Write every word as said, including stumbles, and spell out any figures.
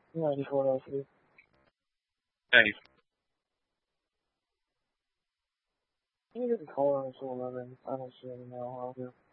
ninety-four oh two. Hey. Can you get the caller on two eleven? I don't see any now. I'll do.